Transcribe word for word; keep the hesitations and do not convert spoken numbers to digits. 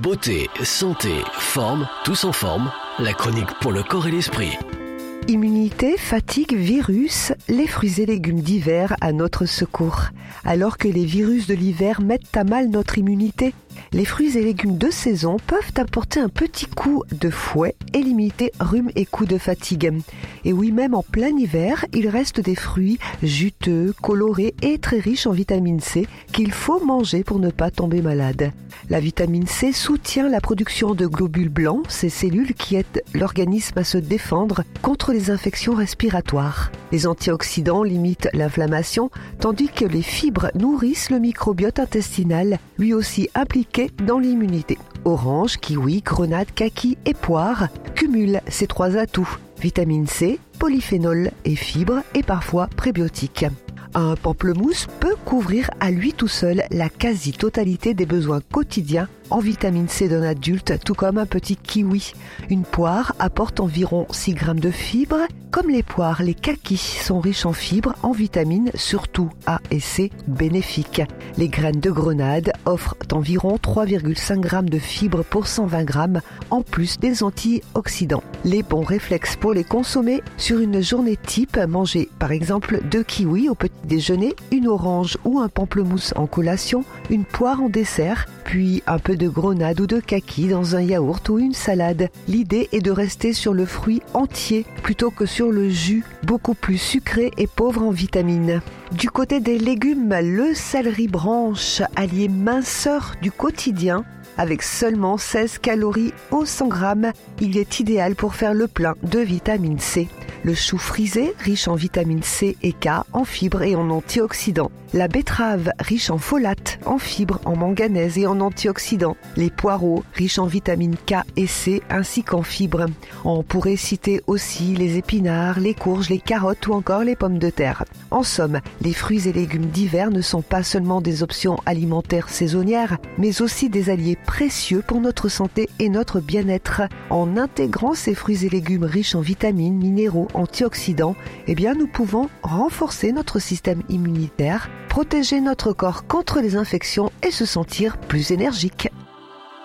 Beauté, santé, forme, tous en forme. La chronique pour le corps et l'esprit. Immunité, fatigue, virus, les fruits et légumes d'hiver à notre secours. Alors que les virus de l'hiver mettent à mal notre immunité, les fruits et légumes de saison peuvent apporter un petit coup de fouet et limiter rhume et coups de fatigue. Et oui, même en plein hiver, il reste des fruits juteux, colorés et très riches en vitamine C qu'il faut manger pour ne pas tomber malade. La vitamine C soutient la production de globules blancs, ces cellules qui aident l'organisme à se défendre contre les infections respiratoires. Les antioxydants limitent l'inflammation, tandis que les fibres nourrissent le microbiote intestinal, lui aussi impliqué dans l'immunité. Orange, kiwi, grenade, kaki et poire cumulent ces trois atouts. Vitamine C, polyphénol et fibres et parfois prébiotiques. Un pamplemousse peut couvrir à lui tout seul la quasi-totalité des besoins quotidiens en vitamine C d'un adulte, tout comme un petit kiwi. Une poire apporte environ six grammes de fibres. Comme les poires, les kakis sont riches en fibres, en vitamines, surtout A et C, bénéfiques. Les graines de grenade offrent environ trois virgule cinq grammes de fibres pour cent vingt grammes, en plus des antioxydants. Les bons réflexes pour les consommer sur une journée type, manger par exemple deux kiwis au petit déjeuner, une orange ou un pamplemousse en collation, une poire en dessert, puis un peu de grenade ou de kaki dans un yaourt ou une salade. L'idée est de rester sur le fruit entier plutôt que sur le jus, beaucoup plus sucré et pauvre en vitamines. Du côté des légumes, le céleri branche, allié minceur du quotidien, avec seulement seize calories au cent grammes, il est idéal pour faire le plein de vitamine C. Le chou frisé, riche en vitamine C et K, en fibres et en antioxydants. La betterave, riche en folates, en fibres, en manganèse et en antioxydants. Les poireaux, riches en vitamines K et C, ainsi qu'en fibres. On pourrait citer aussi les épinards, les courges, les carottes ou encore les pommes de terre. En somme, les fruits et légumes d'hiver ne sont pas seulement des options alimentaires saisonnières, mais aussi des alliés précieux pour notre santé et notre bien-être. En intégrant ces fruits et légumes riches en vitamines, minéraux, antioxydants, eh bien nous pouvons renforcer notre système immunitaire, protéger notre corps contre les infections et se sentir plus énergique.